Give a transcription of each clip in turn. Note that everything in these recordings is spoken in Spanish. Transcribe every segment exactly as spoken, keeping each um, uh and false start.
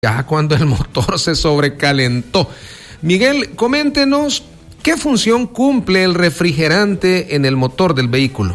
ya cuando el motor se sobrecalentó. Miguel, coméntenos qué función cumple el refrigerante en el motor del vehículo.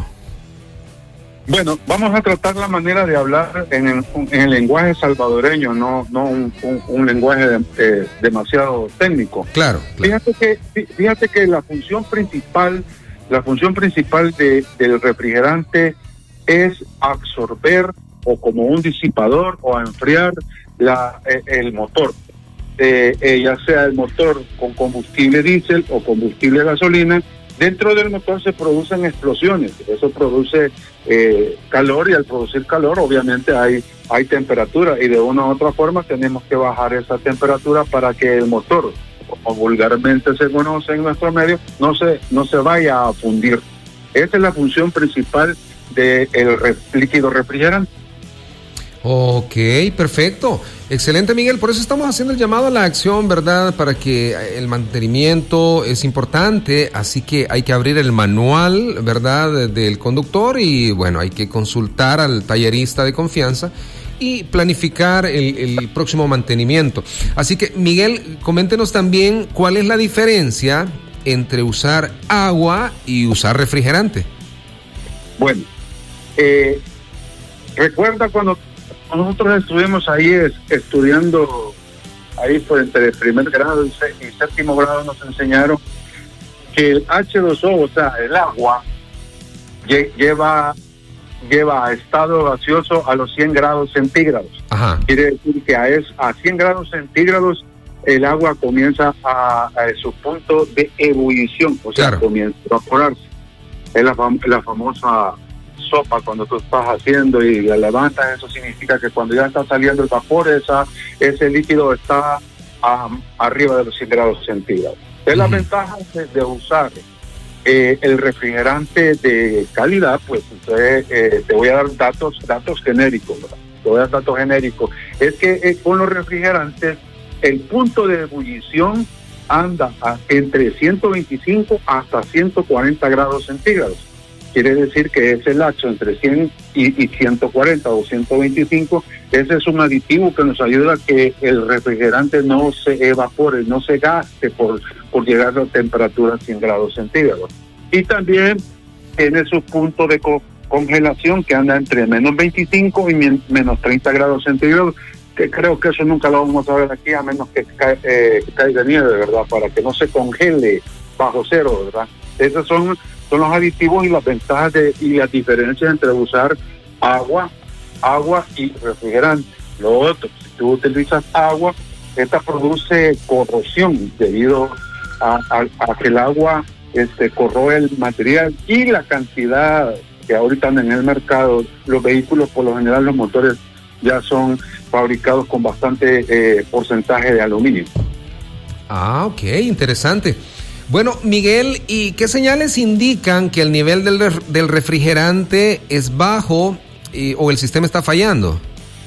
Bueno, vamos a tratar la manera de hablar en el, en el lenguaje salvadoreño, no, no un, un, un lenguaje de, eh, demasiado técnico. Claro, claro. Fíjate que, fíjate que la función principal, la función principal de, del refrigerante es absorber o como un disipador o enfriar la, eh, el motor, eh, eh, ya sea el motor con combustible diésel o combustible gasolina. Dentro del motor se producen explosiones, eso produce eh, calor y al producir calor obviamente hay, hay temperatura y de una u otra forma tenemos que bajar esa temperatura para que el motor, como vulgarmente se conoce en nuestro medio, no se, no se vaya a fundir. Esa es la función principal del re, líquido refrigerante. Ok, perfecto. Excelente, Miguel. Por eso estamos haciendo el llamado a la acción, ¿verdad? Para que el mantenimiento es importante, así que hay que abrir el manual, ¿verdad?, del conductor y, bueno, hay que consultar al tallerista de confianza y planificar el, el próximo mantenimiento. Así que, Miguel, coméntenos también cuál es la diferencia entre usar agua y usar refrigerante. Bueno, eh, recuerda cuando nosotros estuvimos ahí es, estudiando, ahí fue entre el primer grado y, sé, y séptimo grado, nos enseñaron que el hache dos o, o sea, el agua, lle, lleva, lleva a estado gaseoso a los cien grados centígrados. Ajá. Quiere decir que a, es, a cien grados centígrados el agua comienza a, a su punto de ebullición, o sea, claro, comienza a evaporarse. Es la, fam- la famosa sopa cuando tú estás haciendo y la levantas, eso significa que cuando ya está saliendo el vapor, esa, ese líquido está um, arriba de los cien grados centígrados. Es uh-huh. La ventaja de, de usar eh, el refrigerante de calidad, pues entonces, eh, te voy a dar datos datos genéricos, ¿verdad? Te voy a dar datos genéricos. Es que eh, con los refrigerantes, el punto de ebullición anda a, entre ciento veinticinco hasta ciento cuarenta grados centígrados. Quiere decir que ese lapso entre cien y, y ciento cuarenta o ciento veinticinco, ese es un aditivo que nos ayuda a que el refrigerante no se evapore, no se gaste por, por llegar a la temperatura cien grados centígrados. Y también tiene su punto de co- congelación que anda entre menos veinticinco y men- menos treinta grados centígrados, que creo que eso nunca lo vamos a ver aquí a menos que, ca- eh, que caiga nieve, ¿verdad? Para que no se congele bajo cero, ¿verdad? Esos son... son los aditivos y las ventajas de, y las diferencias entre usar agua, agua y refrigerante. Lo otro, si tú utilizas agua, esta produce corrosión debido a, a, a que el agua este, corroe el material y la cantidad que ahorita en el mercado, los vehículos, por lo general los motores ya son fabricados con bastante eh, porcentaje de aluminio. Ah, ok, interesante. Bueno, Miguel, ¿y qué señales indican que el nivel del, ref- del refrigerante es bajo y, o el sistema está fallando?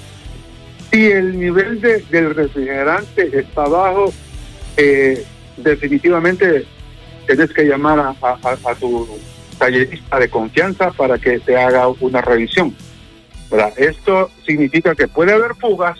Si el nivel de, del refrigerante está bajo, eh, definitivamente tienes que llamar a, a, a tu tallerista de confianza para que te haga una revisión, ¿verdad? Esto significa que puede haber fugas,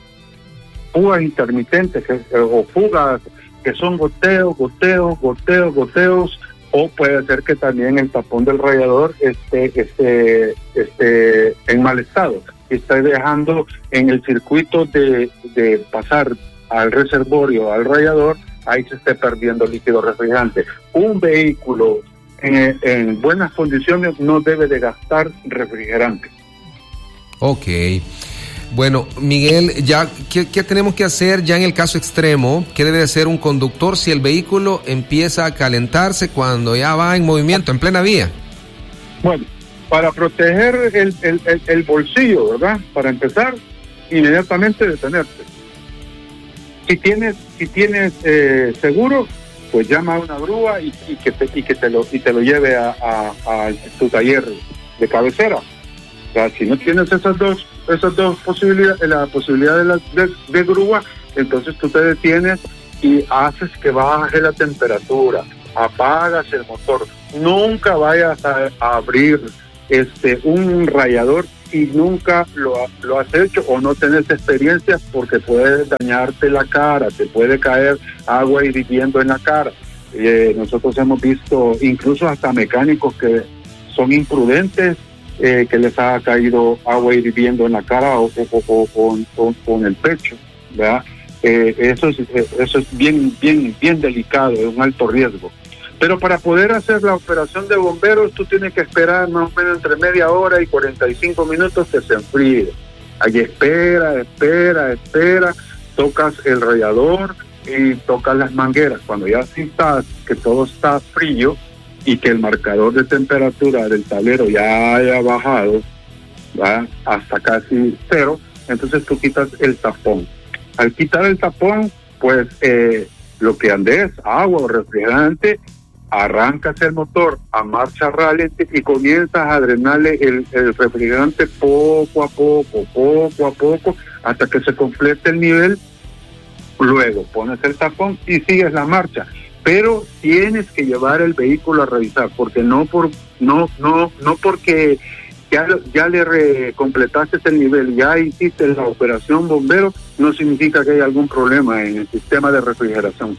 fugas intermitentes que, o fugas que son goteos, goteos, goteos, goteos, o puede ser que también el tapón del radiador esté, esté, esté en mal estado, y esté dejando en el circuito de, de pasar al reservorio, al radiador, ahí se esté perdiendo líquido refrigerante. Un vehículo en, en buenas condiciones no debe de gastar refrigerante. Ok. Bueno, Miguel, ya ¿qué, qué tenemos que hacer ya en el caso extremo? ¿Qué debe hacer un conductor si el vehículo empieza a calentarse cuando ya va en movimiento, en plena vía? Bueno, para proteger el, el, el, el bolsillo, ¿verdad? Para empezar, inmediatamente detenerte. Si tienes, si tienes eh, seguro, pues llama a una grúa y, y que te, y que te lo y te lo lleve a, a, a tu taller de cabecera. O sea, si no tienes esas dos esas dos posibilidades, la posibilidad de, la, de, de grúa, entonces tú te detienes y haces que baje la temperatura, apagas el motor. Nunca vayas a, a abrir este un radiador y nunca lo, lo has hecho o no tenés experiencia, porque puede dañarte la cara, te puede caer agua hirviendo en la cara. Eh, nosotros hemos visto incluso hasta mecánicos que son imprudentes, eh, que les ha caído agua hirviendo en la cara o, o, o, o, o, o en el pecho, ¿verdad? Eh, eso es, eso es bien, bien, bien delicado, es un alto riesgo. Pero para poder hacer la operación de bomberos, tú tienes que esperar más o menos entre media hora y cuarenta y cinco minutos que se enfríe. Ahí espera, espera, espera, tocas el radiador y tocas las mangueras. Cuando ya sientas que todo está frío y que el marcador de temperatura del tablero ya haya bajado, ¿va?, hasta casi cero, entonces tú quitas el tapón. Al quitar el tapón, pues eh, lo que andes, agua o refrigerante, arrancas el motor a marcha ralente y comienzas a drenarle el, el refrigerante poco a poco, poco a poco, hasta que se complete el nivel. Luego pones el tapón y sigues la marcha, pero tienes que llevar el vehículo a revisar, porque no por no no no porque ya, ya le re, completaste el nivel, ya hiciste la operación bombero, no significa que haya algún problema en el sistema de refrigeración.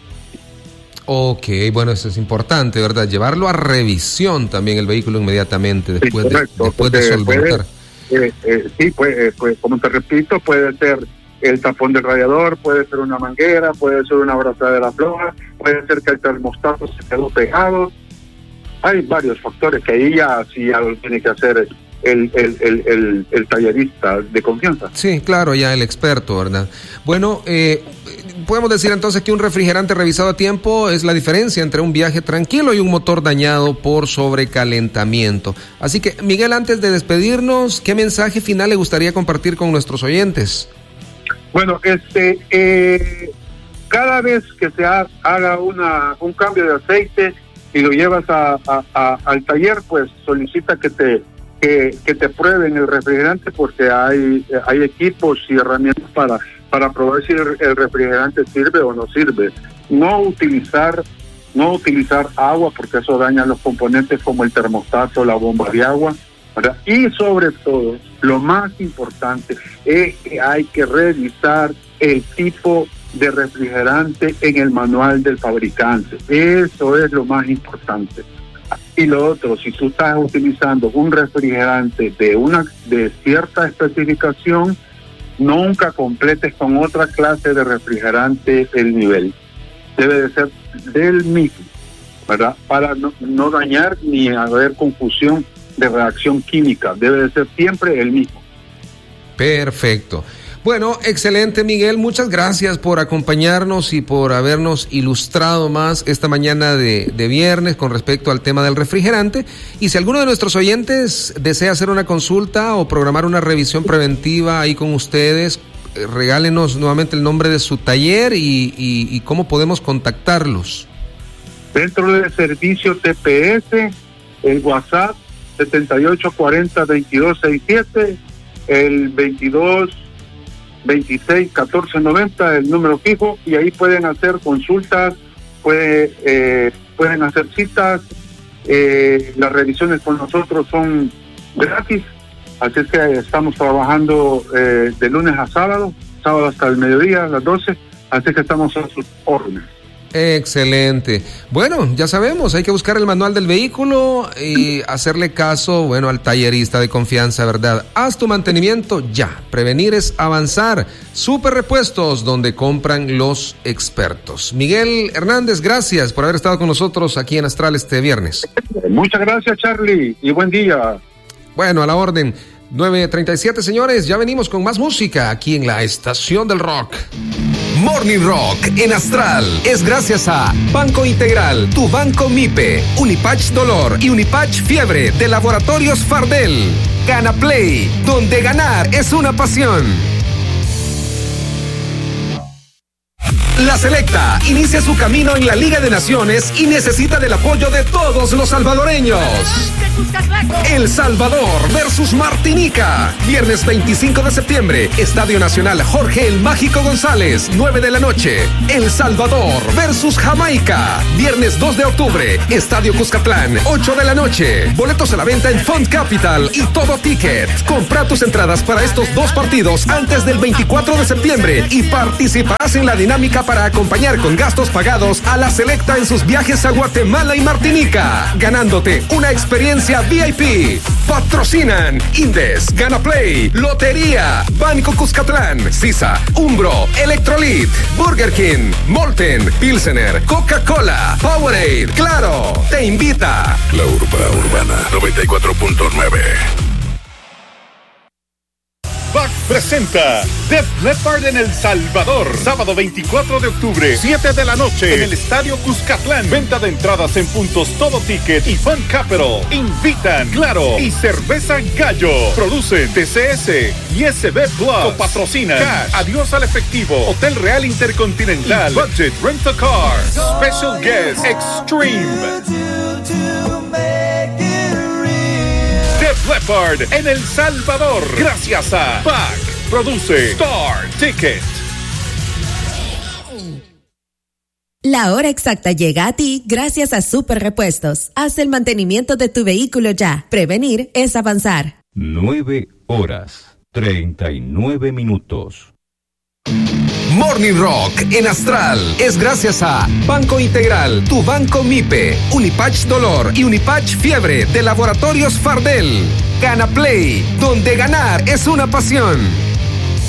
Ok, bueno, eso es importante, ¿verdad? Llevarlo a revisión también el vehículo inmediatamente después, sí, correcto, de, después de solventar. Puede, eh, eh, sí, pues, eh, pues, como te repito, puede ser el tapón del radiador, puede ser una manguera, puede ser una abrazadera floja, puede ser que el termostato se quedó pegado. Hay varios factores que ahí ya sí ya lo tiene que hacer el, el, el, el, el tallerista de confianza. Sí, claro, ya el experto, ¿verdad? Bueno, eh, podemos decir entonces que un refrigerante revisado a tiempo es la diferencia entre un viaje tranquilo y un motor dañado por sobrecalentamiento. Así que, Miguel, antes de despedirnos, ¿qué mensaje final le gustaría compartir con nuestros oyentes? Bueno, este, eh, cada vez que se ha, haga una, un cambio de aceite y lo llevas a, a, a, al taller, pues solicita que te que, que te prueben el refrigerante, porque hay hay equipos y herramientas para para probar si el, el refrigerante sirve o no sirve. No utilizar no utilizar agua, porque eso daña los componentes como el termostato, la bomba de agua, ¿verdad? Y sobre todo, lo más importante es que hay que revisar el tipo de refrigerante en el manual del fabricante. Eso es lo más importante. Y lo otro, si tú estás utilizando un refrigerante de una de cierta especificación, nunca completes con otra clase de refrigerante el nivel. Debe de ser del mismo, ¿verdad? Para no, no dañar ni haber confusión de reacción química. Debe de ser siempre el mismo. Perfecto. Bueno, excelente, Miguel. Muchas gracias por acompañarnos y por habernos ilustrado más esta mañana de, de viernes con respecto al tema del refrigerante. Y si alguno de nuestros oyentes desea hacer una consulta o programar una revisión preventiva ahí con ustedes, eh, regálenos nuevamente el nombre de su taller y, y, y cómo podemos contactarlos. Dentro del servicio T P S, el WhatsApp setenta y ocho cuarenta veintidós sesenta y siete, el veintidós veintiséis catorce noventa, el número fijo, y ahí pueden hacer consultas, puede, eh, pueden hacer citas. Eh, las revisiones con nosotros son gratis, así es que estamos trabajando eh, de lunes a sábado, sábado hasta el mediodía, a las doce, así que estamos a sus órdenes. Excelente. Bueno, ya sabemos, hay que buscar el manual del vehículo y hacerle caso, bueno, al tallerista de confianza, ¿verdad? Haz tu mantenimiento ya. Prevenir es avanzar. Super Repuestos, donde compran los expertos. Miguel Hernández, gracias por haber estado con nosotros aquí en Astral este viernes. Muchas gracias, Charlie, y buen día. Bueno, a la orden. nueve treinta y siete, señores, ya venimos con más música aquí en la Estación del Rock. Morning Rock en Astral es gracias a Banco Integral, tu banco MIPE, Unipatch Dolor y Unipatch Fiebre de Laboratorios Fardel. Gana Play, donde ganar es una pasión. La Selecta inicia su camino en la Liga de Naciones y necesita del apoyo de todos los salvadoreños. El Salvador versus Martinica. Viernes veinticinco de septiembre, Estadio Nacional Jorge el Mágico González, nueve de la noche. El Salvador versus Jamaica. Viernes dos de octubre, Estadio Cuscatlán, ocho de la noche. Boletos a la venta en Fund Capital y Todo Ticket. Compra tus entradas para estos dos partidos antes del veinticuatro de septiembre y participarás en la dinámica para acompañar con gastos pagados a la Selecta en sus viajes a Guatemala y Martinica, ganándote una experiencia V I P. Patrocinan Indes, Gana Play, Lotería, Banco Cuscatlán, Sisa, Umbro, Electrolit, Burger King, Molten, Pilsener, Coca-Cola, Powerade, Claro, te invita. La Urba Urbana noventa y cuatro punto nueve. B A C presenta Def Leppard en El Salvador, sábado veinticuatro de octubre, siete de la noche, en el Estadio Cuscatlán. Venta de entradas en puntos Todo Ticket y Fun Capital. Invitan Claro y Cerveza Gallo. Producen T C S y S B Plus. Copatrocinan Cash, Adiós al Efectivo, Hotel Real Intercontinental, Budget Rent a Car, Special Guest Extreme. Def Leppard en El Salvador, gracias a B A C. Produce Star Ticket. La hora exacta llega a ti gracias a Super Repuestos. Haz el mantenimiento de tu vehículo ya. Prevenir es avanzar. Nueve horas, treinta y nueve minutos. Morning Rock en Astral es gracias a Banco Integral, tu banco MIPE, Unipatch Dolor y Unipatch Fiebre de Laboratorios Fardel. Gana Play, donde ganar es una pasión.